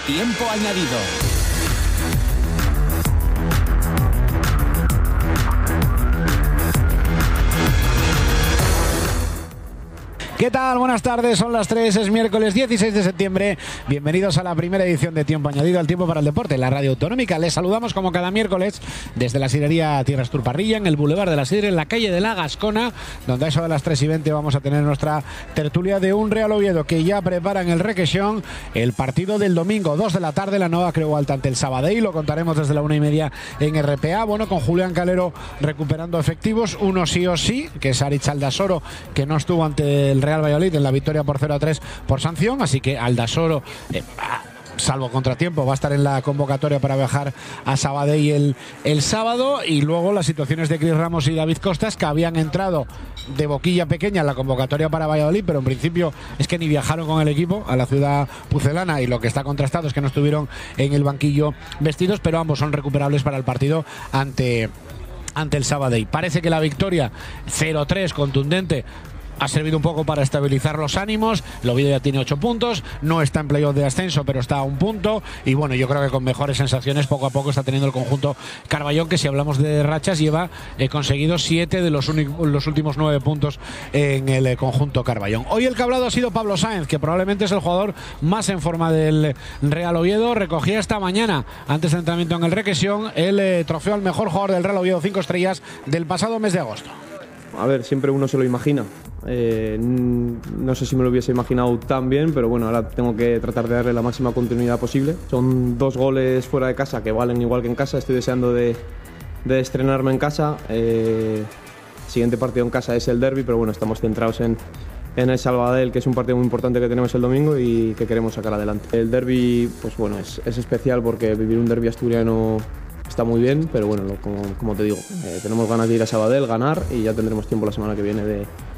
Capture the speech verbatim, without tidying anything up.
Tiempo añadido. ¿Qué tal? Buenas tardes, son las tres, es miércoles dieciséis de septiembre. Bienvenidos a la primera edición de Tiempo Añadido, al Tiempo para el Deporte, la radio autonómica. Les saludamos como cada miércoles desde la sidrería Tierras Turparrilla, en el Boulevard de la Sidre, en la calle de la Gascona, donde a eso de las tres y veinte vamos a tener nuestra tertulia de un Real Oviedo que ya prepara en el Requesión el partido del domingo, dos de la tarde, la Nova Creu Alta ante el Sabadell. Lo contaremos desde la una y media en R P A. Bueno, con Julián Calero recuperando efectivos, uno sí o sí, que es Aritz Aldasoro, que no estuvo ante el Real Valladolid en la victoria por cero a tres por sanción, así que Aldasoro, eh, salvo contratiempo, va a estar en la convocatoria para viajar a Sabadell el, el sábado. Y luego las situaciones de Cris Ramos y David Costas, que habían entrado de boquilla pequeña en la convocatoria para Valladolid, pero en principio es que ni viajaron con el equipo a la ciudad pucelana, y lo que está contrastado es que no estuvieron en el banquillo vestidos, pero ambos son recuperables para el partido ante, ante el Sabadell. Parece que la victoria cero tres contundente ha servido un poco para estabilizar los ánimos. El Oviedo ya tiene ocho puntos, no está en playoff de ascenso, pero está a un punto. Y bueno, yo creo que con mejores sensaciones poco a poco está teniendo el conjunto Carballón, que si hablamos de rachas lleva eh, conseguido siete de los, los últimos nueve puntos en el eh, conjunto Carballón. Hoy el que ha hablado ha sido Pablo Sáenz, que probablemente es el jugador más en forma del Real Oviedo. Recogía esta mañana, antes del entrenamiento en el Requesión, el eh, trofeo al mejor jugador del Real Oviedo cinco estrellas del pasado mes de agosto. A ver, siempre uno se lo imagina. Eh, no sé si me lo hubiese imaginado tan bien, pero bueno, ahora tengo que tratar de darle la máxima continuidad posible. Son dos goles fuera de casa que valen igual que en casa. Estoy deseando de, de estrenarme en casa. Eh, el siguiente partido en casa es el derbi, pero bueno, estamos centrados en, en el Sabadell, que es un partido muy importante que tenemos el domingo y que queremos sacar adelante. El derbi, pues bueno, es, es especial porque vivir un derbi asturiano está muy bien, pero bueno, como, como te digo, eh, tenemos ganas de ir a Sabadell, ganar, y ya tendremos tiempo la semana que viene de,